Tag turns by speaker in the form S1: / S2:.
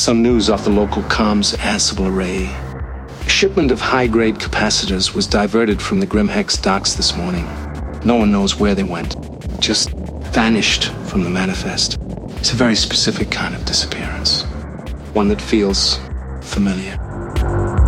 S1: Some news off the local comms Ansible array. A shipment of high-grade capacitors was diverted from the Grimhex docks this morning. No one knows where they went. Just vanished from the manifest. It's a very specific kind of disappearance. One that feels familiar.